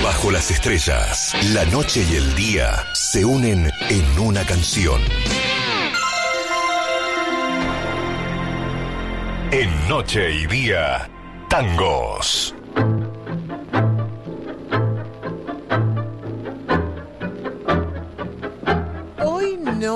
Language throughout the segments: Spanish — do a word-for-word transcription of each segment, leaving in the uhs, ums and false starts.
Bajo las estrellas, la noche y el día se unen en una canción. En Noche y Día, tangos. Hoy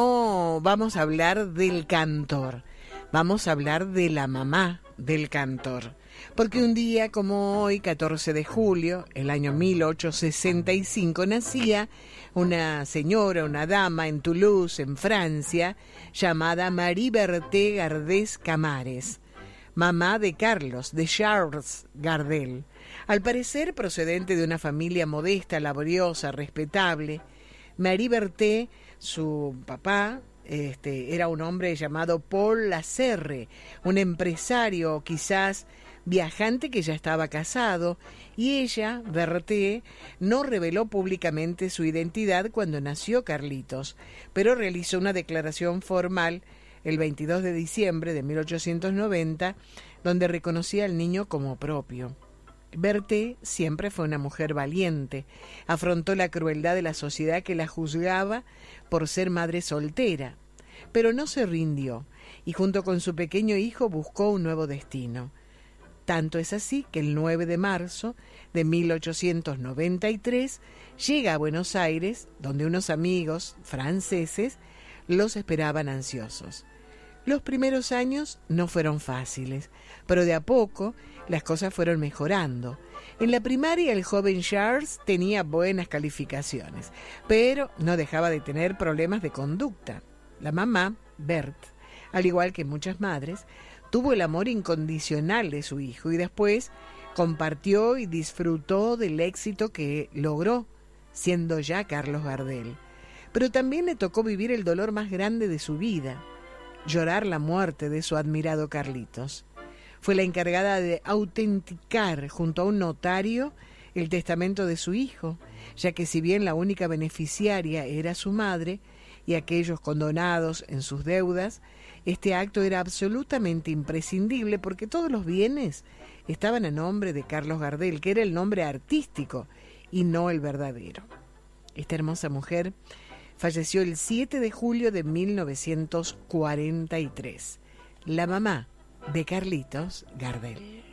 no vamos a hablar del cantor, vamos a hablar de la mamá del cantor. Porque un día como hoy, catorce de julio, el año mil ochocientos sesenta y cinco, nacía una señora, una dama en Toulouse, en Francia, llamada Marie Berthe Gardès Camares, mamá de Carlos, de Charles Gardel. Al parecer procedente de una familia modesta, laboriosa, respetable, Marie Berthe, su papá, este, era un hombre llamado Paul Lasserre, un empresario quizás viajante que ya estaba casado, y ella, Berthe, no reveló públicamente su identidad cuando nació Carlitos, pero realizó una declaración formal el veintidós de diciembre de mil ochocientos noventa, donde reconocía al niño como propio. Berthe siempre fue una mujer valiente, afrontó la crueldad de la sociedad que la juzgaba por ser madre soltera, pero no se rindió, y junto con su pequeño hijo buscó un nuevo destino. Tanto es así que el nueve de marzo de mil ochocientos noventa y tres llega a Buenos Aires, donde unos amigos franceses los esperaban ansiosos. Los primeros años no fueron fáciles, pero de a poco las cosas fueron mejorando. En la primaria el joven Charles tenía buenas calificaciones, pero no dejaba de tener problemas de conducta. La mamá, Berthe, al igual que muchas madres, tuvo el amor incondicional de su hijo y después compartió y disfrutó del éxito que logró, siendo ya Carlos Gardel. Pero también le tocó vivir el dolor más grande de su vida, llorar la muerte de su admirado Carlitos. Fue la encargada de autenticar junto a un notario el testamento de su hijo, ya que si bien la única beneficiaria era su madre y aquellos condonados en sus deudas, este acto era absolutamente imprescindible porque todos los bienes estaban a nombre de Carlos Gardel, que era el nombre artístico y no el verdadero. Esta hermosa mujer falleció el siete de julio de mil novecientos cuarenta y tres, la mamá de Carlitos Gardel.